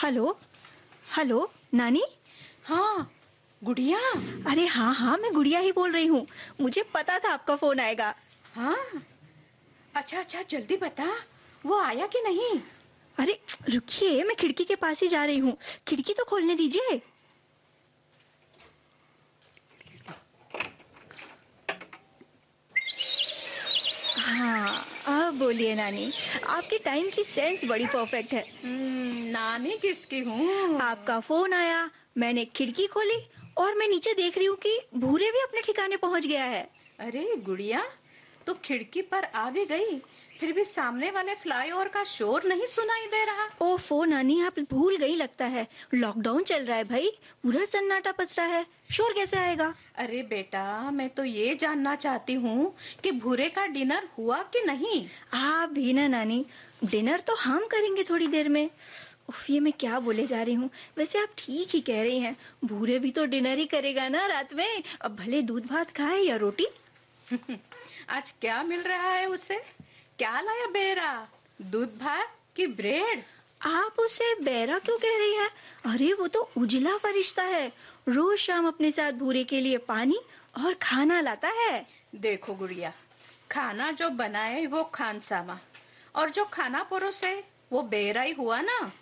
Hello. Hello. नानी। हाँ, गुड़िया। अरे हाँ हाँ, मैं गुड़िया ही बोल रही हूँ। मुझे पता था आपका फोन आएगा। हाँ, अच्छा अच्छा, जल्दी बता, वो आया कि नहीं? अरे रुकिए, मैं खिड़की के पास ही जा रही हूँ। खिड़की तो खोलने दीजिए। हाँ, अब बोलिए नानी। आपकी टाइम की सेंस बड़ी परफेक्ट है। नानी किसकी हूँ? आपका फोन आया, मैंने खिड़की खोली और मैं नीचे देख रही हूँ कि भूरे भी अपने ठिकाने पहुंच गया है। अरे गुड़िया, तू खिड़की पर आ भी गई, फिर भी सामने वाले फ्लाईओवर का शोर नहीं सुनाई दे रहा। ओफो नानी, आप भूल गई लगता है। लॉकडाउन चल रहा है भाई, पूरा सन्नाटा पस रहा है, शोर कैसे आएगा? अरे बेटा, मैं तो ये जानना चाहती हूँ कि भूरे का डिनर हुआ कि नहीं। आप भी ना नानी, डिनर तो हम करेंगे थोड़ी देर में। उफ, ये मैं क्या बोले जा रही हूँ। वैसे आप ठीक ही कह रही हैं, भूरे भी तो डिनर ही करेगा ना रात में, अब भले दूध भात खाए या रोटी। आज क्या मिल रहा है उसे? क्या लाया बेरा? दूध भात कि ब्रेड? आप उसे बैरा क्यों कह रही हैं? अरे वो तो उजला फरिश्ता है, रोज शाम अपने साथ भूरे के लिए पानी और खाना लाता है। देखो गुड़िया, खाना जो बनाए वो खानसामा, और जो खाना परोसे वो बेरा ही हुआ ना।